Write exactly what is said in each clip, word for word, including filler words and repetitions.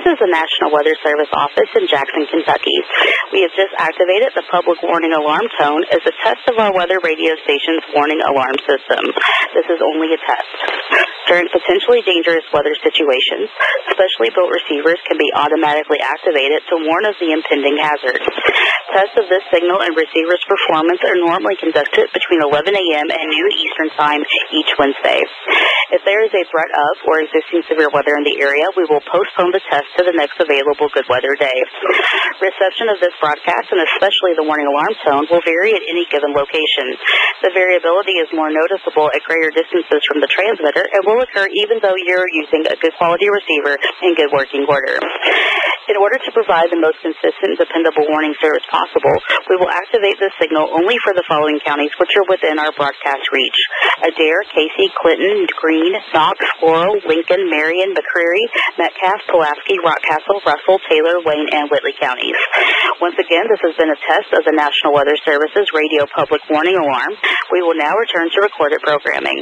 is the National Weather Service office in Jackson, Kentucky. We have just activated the public warning alarm tone as a test of our weather radio station's warning alarm system. This is only a test. During potentially dangerous weather situations, specially built receivers can be automatically activated to warn of the impending hazard. Tests of this signal and receiver's performance are normally conducted between eleven a.m. and noon Eastern Time each Wednesday. If there is a threat of or existing severe weather in the area, we will postpone the test to the next available good weather day. Reception of this broadcast, and especially the warning alarm tone, will vary at any given location. The variability is more noticeable at greater distances from the transmitter and will occur even though you're using a good quality receiver in good working order. In order to provide the most consistent, dependable warning service possible, we will activate this signal only for the following counties which are within our broadcast reach: Adair, Casey, Clinton, Greene, Knox, Laurel, Lincoln, Marion, McCreary, Metcalfe, Pulaski, Rockcastle, Russell, Taylor, Wayne, and Whitley counties. Once again, this has been a test of the National Weather Service's radio public warning alarm. We will now return to recorded programming.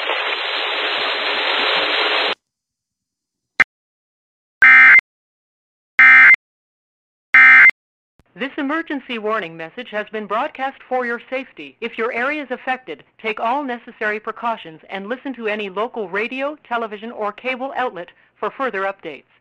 This emergency warning message has been broadcast for your safety. If your area is affected, take all necessary precautions and listen to any local radio, television, or cable outlet for further updates.